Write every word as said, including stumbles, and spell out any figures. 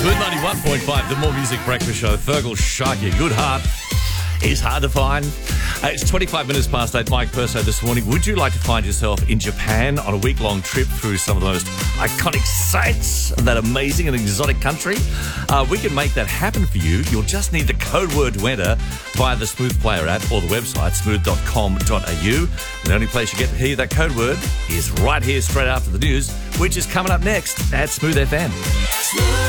Smooth ninety-one point five, the More Music Breakfast Show. Fergal Sharkey, good heart is hard to find. Uh, it's twenty-five minutes past eight. Mike Perso this morning. Would you like to find yourself in Japan on a week-long trip through some of the most iconic sites of that amazing and exotic country? Uh, we can make that happen for you. You'll just need the code word to enter via the Smooth Player app or the website smooth dot com dot a u. The only place you get to hear that code word is right here straight after the news, which is coming up next at Smooth F M.